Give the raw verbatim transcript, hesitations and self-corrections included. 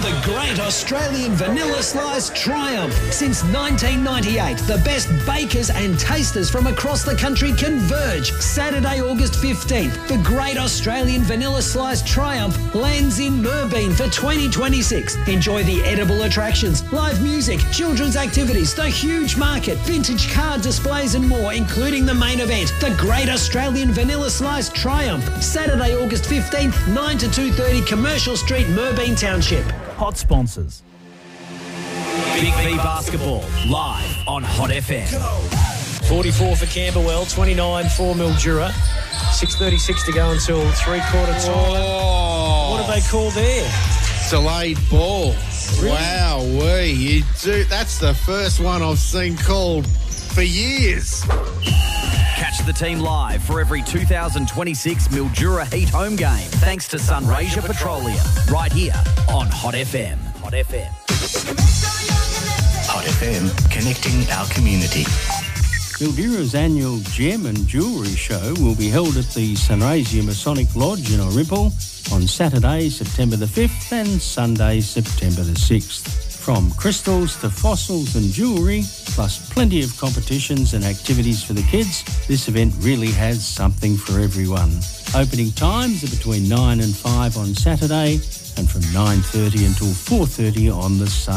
The Great Australian Vanilla Slice Triumph. Since nineteen ninety-eight, the best bakers and tasters from across the country converge. Saturday, August fifteenth, the Great Australian Vanilla Slice Triumph lands in Merbein for twenty twenty-six. Enjoy the edible attractions, live music, children's activities, the huge market, vintage car displays and more, including the main event, the Great Australian Vanilla Slice Triumph. Saturday, August fifteenth, nine to two thirty, Commercial Street, Merbein Township. Hot sponsors. Big V Basketball, live on Hot F M. forty-four for Camberwell, twenty-nine for Mildura. six thirty-six to go until three-quarter time. Oh. What have they called there? Delayed ball. Really? Wow, we you do. That's the first one I've seen called for years. Catch the team live for every two thousand twenty-six Mildura Heat home game, thanks to Sunraysia Petroleum, right here on Hot F M. Hot F M. Hot F M, connecting our community. Mildura's annual Gem and Jewellery Show will be held at the Sunraysia Masonic Lodge in Orimple on Saturday, September the fifth and Sunday, September the sixth. From crystals to fossils and jewellery, plus plenty of competitions and activities for the kids, this event really has something for everyone. Opening times are between nine and five on Saturday and from nine thirty until four thirty on the Sunday.